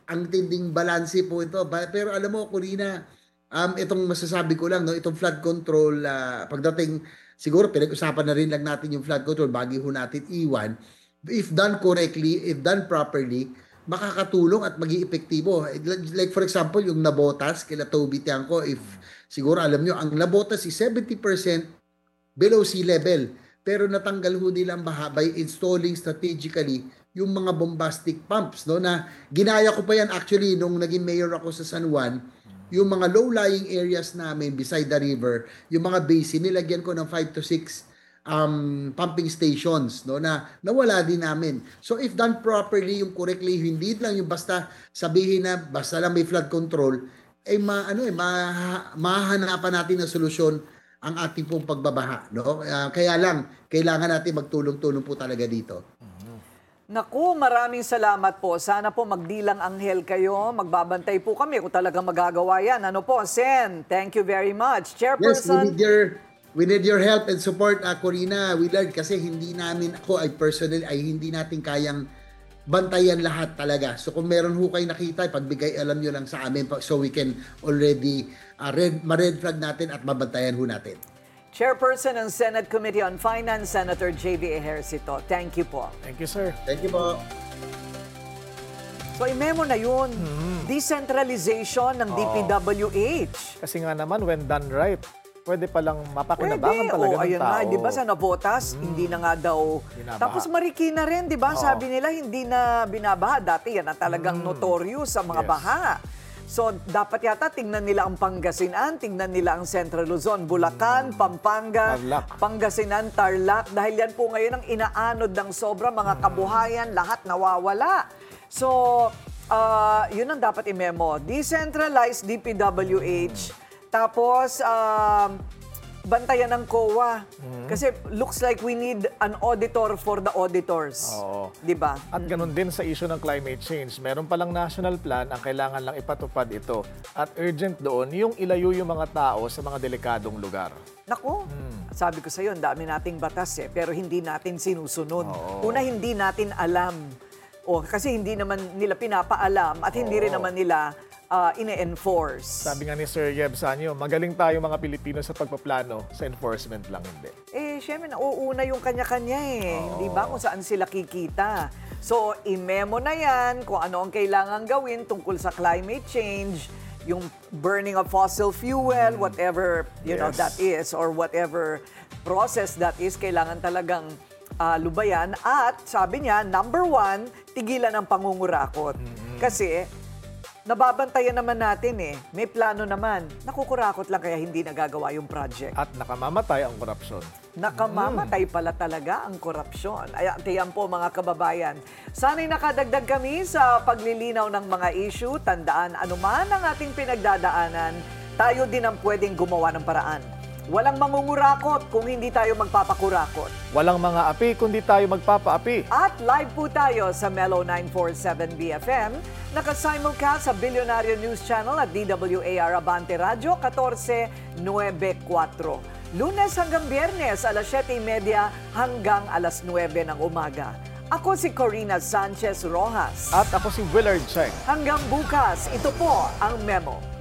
ang tinding balanse po ito. Pero alam mo, Corina, itong masasabi ko lang, no, itong flood control, pagdating, siguro pinag-usapan na rin lang natin yung flood control bago ho natin iwan. If done correctly, if done properly, makakatulong at maging epektibo. Like for example, yung Nabotas, kila Toby Tiangco, if siguro alam nyo, ang Nabotas is 70% below sea level. Pero natanggal ho nila ang baha by installing strategically yung mga bombastic pumps, no, na ginaya ko pa yan actually nung naging mayor ako sa San Juan. Yung mga low-lying areas namin beside the river, yung mga basin, nilagyan ko ng 5 to 6 pumping stations, no, na nawala din namin. So if done properly, yung correctly, hindi lang yung basta sabihin na basta lang may flood control, eh mahahanapan natin ng solusyon ang ating pong pagbabaha, no? Kaya lang kailangan natin magtulong-tulong po talaga dito. Naku, maraming salamat po. Sana po magdilang anghel kayo. Magbabantay po kami kung talagang magagawa yan. Ano po, Sen? Thank you very much. Yes, Chairperson. we need your help and support, Corina Willard, kasi hindi namin, ako ay personally, ay hindi natin kayang bantayan lahat talaga. So kung meron ho kayo nakita, pagbigay alam nyo lang sa amin so we can already ma-red flag natin at mabantayan ho natin. Chairperson ng Senate Committee on Finance, Senator J.V. Ejercito. Thank you po. Thank you, sir. Thank you po. So, i-memo na yun. Decentralization ng DPWH. Kasi nga naman, when done right, pwede palang mapakinabangan talaga ng ayun tao. nga, di ba sa Navotas, hindi na nga daw. Binabaha. Tapos Marikina rin, di ba? Sabi nila, hindi na binabaha. Dati yan ang talagang notorious sa mga Yes. baha. So, dapat yata tingnan nila ang Pangasinan, tingnan nila ang Central Luzon, Bulacan, Pampanga, Tarlac. Pangasinan, Tarlac. Dahil yan po ngayon ang inaanod ng sobra, mga kabuhayan, lahat nawawala. So, yun ang dapat i-memo. Decentralized DPWH. Tapos, bantayan ng COA. Kasi looks like we need an auditor for the auditors. Oo. Di ba? At ganun din sa issue ng climate change. Meron palang national plan, ang kailangan lang ipatupad ito. At urgent doon, yung ilayo yung mga tao sa mga delikadong lugar. Naku, sabi ko sa'yo, ang dami nating batas pero hindi natin sinusunod. Una, hindi natin alam. Kasi hindi naman nila pinapaalam at hindi rin naman nila ine-enforce. Sabi nga ni Sir Yeb Sanyo, magaling tayo mga Pilipino sa pagpaplano, sa enforcement lang hindi. Syempre, nauuna yung kanya-kanya Hindi ba? Kung saan sila kikita. So, i-memo na yan kung ano ang kailangan gawin tungkol sa climate change, yung burning of fossil fuel, whatever know that is, or whatever process that is, kailangan talagang lubayan. At sabi niya, number 1, tigilan ang pangungurakot. Kasi, nababantayan naman natin may plano naman. Nakukurakot lang kaya hindi nagagawa yung project. At nakamamatay ang korupsyon. Nakamamatay pala talaga ang korupsyon. Ayan po mga kababayan. Sana'y nakadagdag kami sa paglilinaw ng mga issue. Tandaan, anuman ang ating pinagdadaanan, tayo din ang pwedeng gumawa ng paraan. Walang mangungurakot kung hindi tayo magpapakurakot. Walang mga api kundi tayo magpapaapi. At live po tayo sa Mellow 947 BFM, naka-simulcast sa Billionario News Channel at DWAR Abante Radio 1494. Lunes hanggang Biyernes, alas 7:30 hanggang alas 9 ng umaga. Ako si Corina Sanchez Rojas. At ako si Willard Cheng. Hanggang bukas, ito po ang Memo.